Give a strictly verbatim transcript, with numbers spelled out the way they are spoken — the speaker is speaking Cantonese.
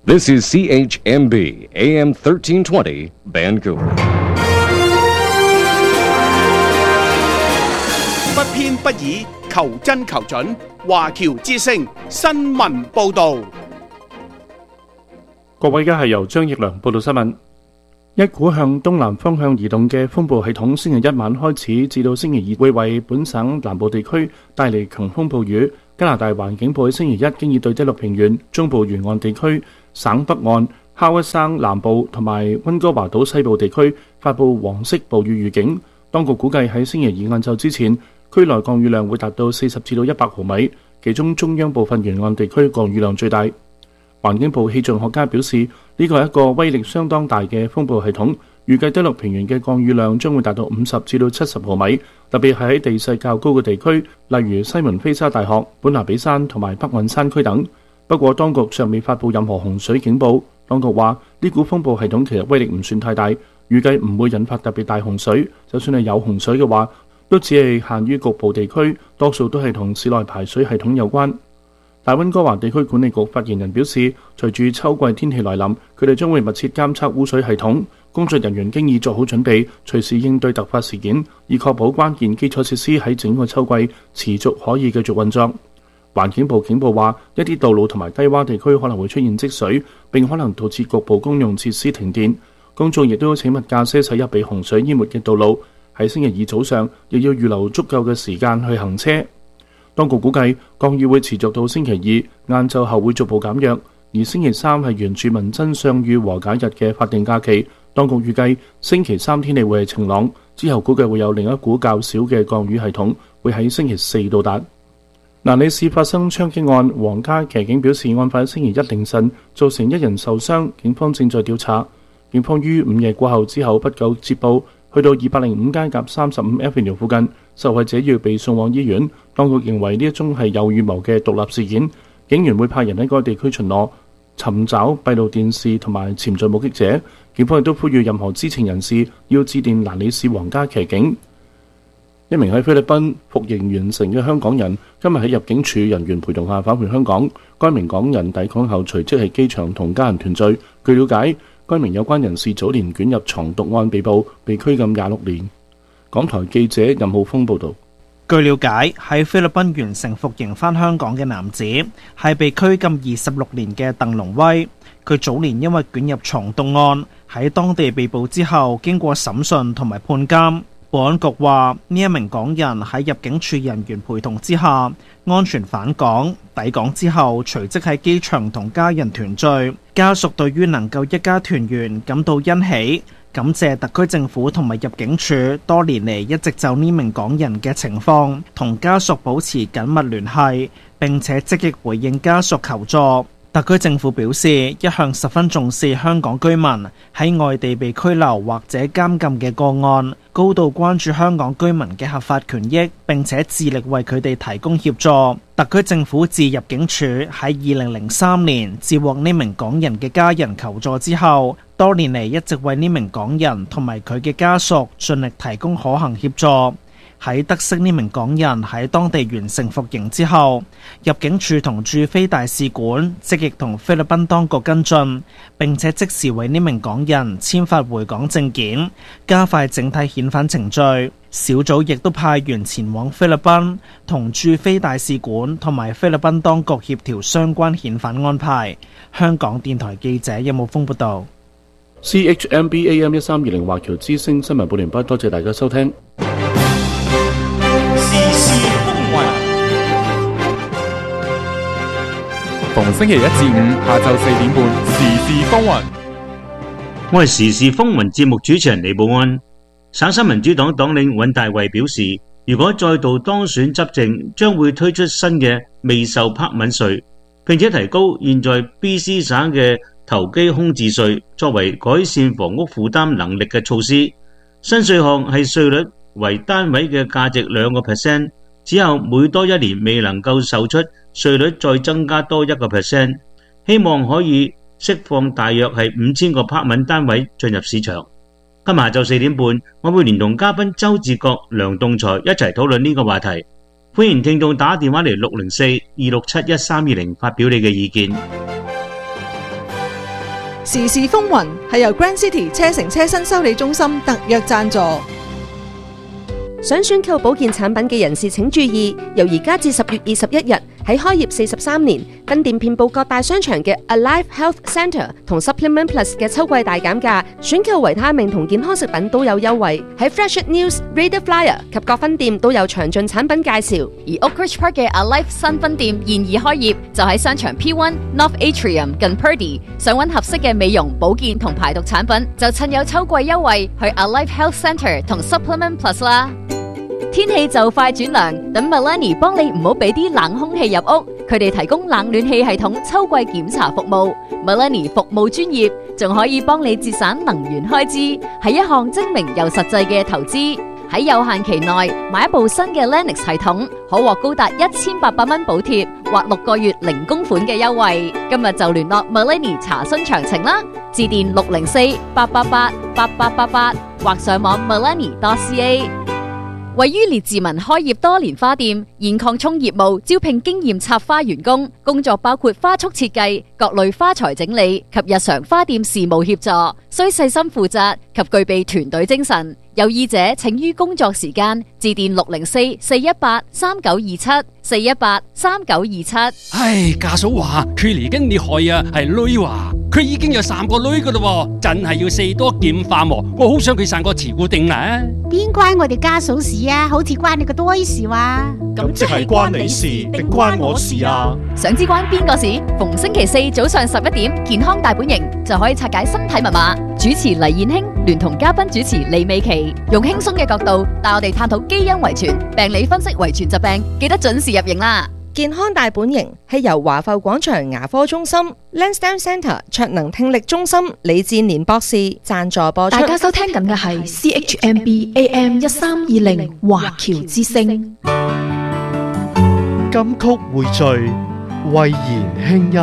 This is C H M B A M thirteen twenty Vancouver。 不偏不倚，求真求準。華僑之聲新聞報導。 各位，而家係由張奕良報道新聞。一股向東南方向移動嘅風暴系統，星期一晚開始至到星期二會為本省南部地區帶嚟強風暴雨。加拿大環境部喺星期一經已對低陸平原、中部沿岸地區、省北岸、哈屈省南部同埋溫哥華島西部地區發布黃色暴雨預警。當局估計喺星期二晏晝之前，區內降雨量會達到四十至到一百毫米，其中中央部分沿岸地區降雨量最大。環境部氣象學家表示，呢個係一個威力相當大嘅風暴系統，預計低陸平原嘅降雨量將會達到五十至到七十毫米，特別係喺地勢較高嘅地區，例如西門菲沙大學、本拿比山同埋北岸山區等。不過，當局尚未發布任何洪水警報。當局話，呢股風暴系統其實威力唔算太大，預計唔會引發特別大洪水。就算係有洪水嘅話，都只係限於局部地區，多數都係同市內排水系統有關。大溫哥華地區管理局發言人表示，隨住秋季天氣來臨，佢哋將會密切監測污水系統，工作人員經已做好準備，隨時應對突發事件，以確保關鍵基礎設施喺整個秋季持續可以繼續運作。環境部警報話，一啲道路同埋低洼地區可能會出現積水，並可能導致局部公用設施停電。公眾亦都請勿駕車駛入被洪水淹沒嘅道路。喺星期二早上，亦要預留足夠嘅時間去行車。當局估計降雨會持續到星期二晏晝後會逐步減弱，而星期三係原住民真相與和解日嘅法定假期。當局預計星期三天氣會係晴朗，之後估計會有另一股較少嘅降雨系統會喺星期四到達。蘭里市發生槍擊案，皇家騎警表示案發喺星期一凌晨，造成一人受傷，警方正在調查。警方於午夜過後之後不久接報，去到二百零五街甲三十五 Avenue 附近，受害者要被送往醫院。當局認為呢一宗係有預謀嘅獨立事件，警員會派人喺該地區巡邏，尋找閉路電視同埋潛在目擊者。警方亦都呼籲任何知情人士要致電蘭里市皇家騎警。一名喺菲律賓服刑完成嘅香港人，今日喺入境處人員陪同下返回香港。該名港人抵港後隨即喺機場同家人團聚。據了解，該名有關人士早年捲入藏毒案被捕，被拘禁廿六年。港台記者任浩峰報導。 據了解，喺菲律賓完成服刑返香港嘅男子係被拘禁二十六年嘅鄧龍威。佢早年因為捲入藏毒案喺當地被捕之後，經過審訊同埋判監。保安局話，呢一名港人喺入境處人員陪同之下安全返港，抵港之後隨即喺機場同家人團聚。家屬對於能夠一家團圓感到欣喜，感謝特區政府同埋入境處多年嚟一直就呢名港人嘅情況同家屬保持緊密聯繫，並且積極回應家屬求助。特區政府表示，一向十分重視香港居民喺外地被拘留或者監禁嘅個案，高度關注香港居民嘅合法權益，並且致力為佢哋提供協助。特區政府自入境處喺二零零三年接獲呢名港人嘅家人求助之後，多年嚟一直為呢名港人同埋佢嘅家屬盡力提供可行協助。喺得悉呢名港人喺當地完成服刑之後，入境處同駐菲大使館積極同菲律賓當局跟進，並且即時為呢名港人簽發回港證件，加快整體遣返程序。小組亦都派員前往菲律賓，同駐菲大使館同埋菲律賓當局協調相關遣返安排。香港電台記者任武峰報道。 C H M B A M 一三二零華僑之聲新聞報完畢，多謝大家收聽。 逢星期一至五下晝四點半，時事風雲。 我係時事風雲節目主持人李寶安。省新民主黨黨領尹大衛表示，如果再度當選執政，將會推出新嘅未受拍敏稅，並且提高現在 B C 省嘅投機空置稅，作為改善房屋負擔能力嘅措施。新稅項係稅率為單位嘅價值兩個 percent， 只有每多一年未能夠售出，稅率再增加多一個 percent， 希望可以釋放大約係五千個拍敏單位進入市場。今日下晝四點半，我會連同嘉賓周志國、梁棟才一齊討論呢個話題。歡迎聽眾打電話嚟六零四二六七一三二零發表你嘅意見。 時事風雲係由 Grand City 車城車身修理中心特約贊助。 想選購保健產品嘅人士請注意，由而家至十月二十一日，喺開業四十三年，分店遍佈各大商場嘅 Alive Health Centre 同 Supplement Plus 嘅秋季大減價，選購維他命同健康食品都有優惠。喺 Freshet News、Radar Flyer 及各分店都有詳盡產品介紹。 而 Oakridge Park 嘅 Alive 新分店現已開業，就喺商場 P 一 North Atrium 近 Purdy。想揾合適嘅美容、保健同排毒產品，就趁有秋季優惠去 Alive Health Centre 同 Supplement Plus 啦。天氣就快轉涼，等 Melanie 幫你唔好俾啲冷空氣入屋。佢哋提供冷暖氣系統秋季檢查服務。Melanie 服務專業，仲可以幫你節省能源開支，係一項精明又實際嘅投資。喺有限期內買一部新嘅 Lennox 系統，可獲高達一千八百蚊補貼或六個月零供款嘅優惠。今日就聯絡 Melanie 查詢詳情啦，致電六零四八八八八八八八或上網 melanie dot c a。位於列治文開業多年花店，現擴充業務，招聘經驗插花員工，工作包括花束設計、各類花材整理及日常花店事務協助，需細心負責及具備團隊精神。有意者請於工作時間致電六零四四一八三九二七四一八三九二七。 唉，家嫂話佢嚟緊厲害啊，係女話佢已經有三個女噶啦，真係要四多劍化喎。我好想佢生個慈固定啊！ 邊關我哋家嫂事啊？好似關你個堆事話。 咁即係關你事定關我事啊？ 想知關邊個事？逢星期四早上十一點，健康大本營就可以拆解身體密碼。主持黎燕卿聯同嘉賓主持李美琪，用輕鬆嘅角度帶我哋探討基因遺傳、病理分析遺傳疾病，記得準時入營啦！ 健康大本營係由華埠廣場牙科中心、Lansdowne Centre 卓能聽力中心李志年博士贊助播出。 大家收聽緊嘅係 C H M B A M 一三二零華僑之聲。 金曲匯聚，慧言輕音。